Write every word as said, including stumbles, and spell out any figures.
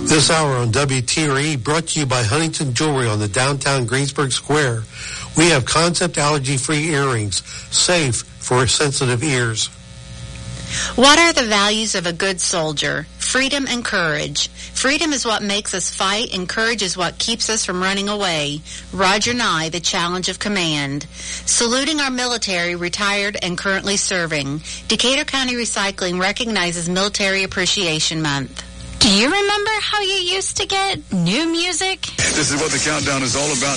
This hour on W T R E brought to you by Huntington Jewelry on the downtown Greensburg Square. We have concept allergy-free earrings, safe for sensitive ears. What are the values of a good soldier? Freedom and courage. Freedom is what makes us fight, and courage is what keeps us from running away. Roger Nye, the challenge of command. Saluting our military, retired and currently serving. Decatur County Recycling recognizes Military Appreciation Month. Do you remember how you used to get new music? This is what the countdown is all about.